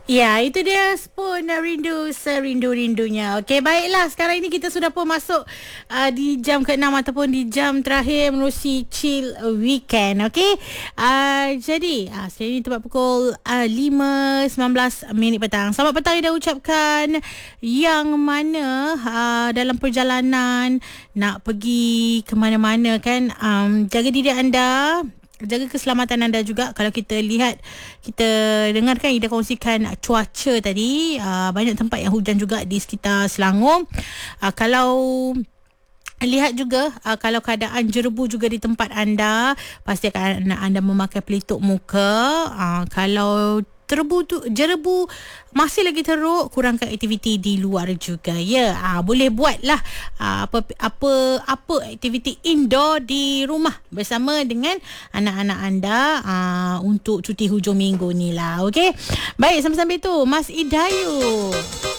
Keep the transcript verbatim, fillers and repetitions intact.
Ya, itu dia Spoon Rindu Serindu-rindunya. Okey, baiklah. Sekarang ini kita sudah pun masuk uh, di jam keenam ataupun di jam terakhir menerusi Chill Weekend. Okey. Uh, jadi, uh, sekarang ini tepat pukul uh, lima sembilan belas minit petang. Selamat petang dah ucapkan yang mana uh, dalam perjalanan nak pergi ke mana-mana kan. Um, jaga diri anda. Jaga keselamatan anda juga. Kalau kita lihat, kita dengarkan Ida kongsikan cuaca tadi, uh, banyak tempat yang hujan juga di sekitar Selangor. Uh, kalau lihat juga uh, kalau keadaan jerebu juga di tempat anda, pastikan anda, anda memakai pelitup muka. Uh, kalau Terbu tu, jerebu masih lagi teruk, kurangkan aktiviti di luar juga. Ya, ah, boleh buatlah ah, apa apa apa aktiviti indoor di rumah bersama dengan anak-anak anda ah, untuk cuti hujung minggu ni lah. Okey. Baik, sambil-sambil tu Mas Idayu